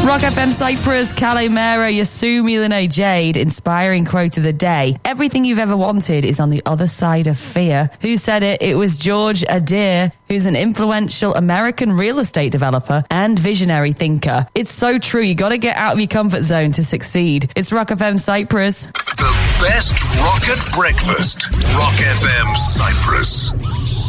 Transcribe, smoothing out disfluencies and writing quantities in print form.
Rock FM Cyprus, Calais Mera, Yasumi Lene Jade, inspiring quote of the day. Everything you've ever wanted is on the other side of fear. Who said it? It was George Adair, who's an influential American real estate developer and visionary thinker. It's so true. You got to get out of your comfort zone to succeed. It's Rock FM Cyprus. The best rocket breakfast. Rock FM Cyprus.